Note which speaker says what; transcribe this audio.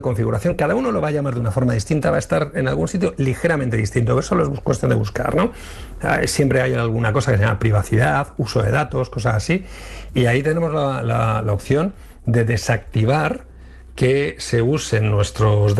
Speaker 1: configuración, cada uno lo va a llamar de una forma distinta, va a estar en algún sitio ligeramente distinto, eso solo es cuestión de buscar, ¿no? Siempre hay alguna cosa que se llama privacidad, uso de datos, cosas así, y ahí tenemos la opción de desactivar que se usen nuestros datos